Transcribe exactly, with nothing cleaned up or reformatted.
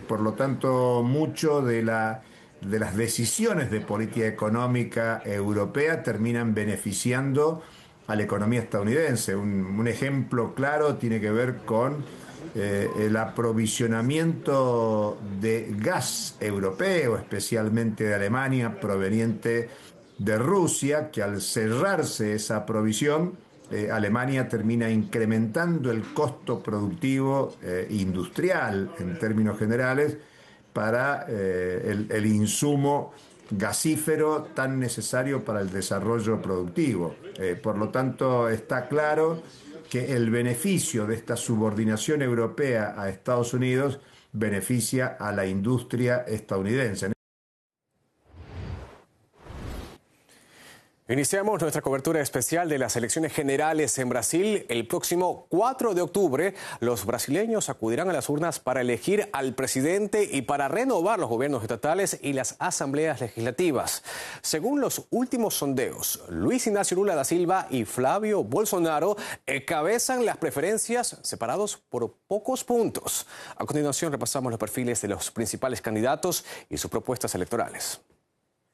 por lo tanto, mucho de la, de las decisiones de política económica europea terminan beneficiando a la economía estadounidense. Un, un ejemplo claro tiene que ver con eh, el aprovisionamiento de gas europeo, especialmente de Alemania, proveniente de Rusia, que al cerrarse esa provisión, eh, Alemania termina incrementando el costo productivo eh, industrial en términos generales para eh, el, el insumo gasífero tan necesario para el desarrollo productivo. Eh, por lo tanto, está claro que el beneficio de esta subordinación europea a Estados Unidos beneficia a la industria estadounidense. Iniciamos nuestra cobertura especial de las elecciones generales en Brasil. El próximo cuatro de octubre, los brasileños acudirán a las urnas para elegir al presidente y para renovar los gobiernos estatales y las asambleas legislativas. Según los últimos sondeos, Luis Ignacio Lula da Silva y Flavio Bolsonaro encabezan las preferencias separados por pocos puntos. A continuación repasamos los perfiles de los principales candidatos y sus propuestas electorales.